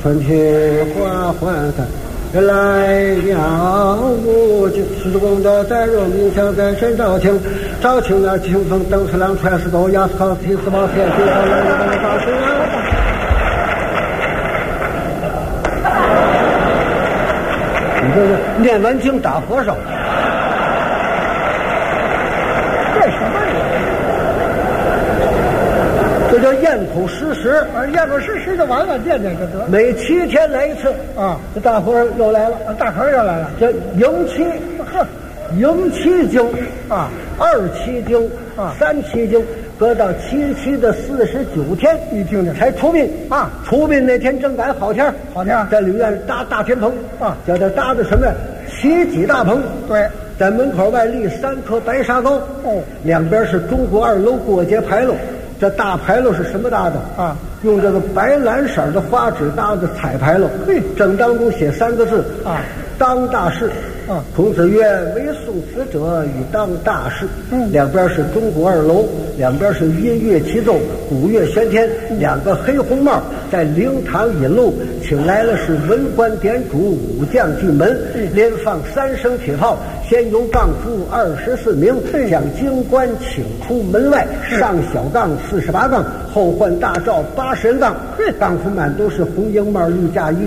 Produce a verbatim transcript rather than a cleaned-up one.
春去花还开。原来了无尽，十公的在若明香在身照清，照清那清风登次郎传世狗雅思考提斯宝天地上来来大师啊！你这是念完经打和尚， 这什么人？ 这叫咽口实时。 啊，咽口实时就完了，念念就得。 每七天来一次啊， 这大伙儿又来了， 啊，大伙儿又来了。 这迎七， 呵， 迎七经啊， 二七经啊， 三七经，搁到七七的四十九天， 你听听才出殡啊。 出殡那天正赶好天儿， 好天儿在里院搭大天棚啊， 叫他搭的什么呀？七几大棚。 对， 在门口外立三棵白沙高， 哦， 两边是中国二楼过节牌楼。这大牌楼是什么搭的啊？ 用这个白蓝色的花纸搭的彩牌楼， 嘿， 正当中写三个字啊， 当大事。 啊， 孔子曰：“唯送死者与当大事。” 嗯， 两边是中国二楼，两边是音乐齐奏，鼓乐喧天， 嗯、 两个黑红帽在灵堂引路，请来了是文官典主、武将进门， 嗯、 连放三声铁炮，先由杠夫二十四名， 嗯、 将京官请出门外，上小杠四十八杠，后换大罩八十人杠，杠夫们都是红缨帽、绿嫁衣、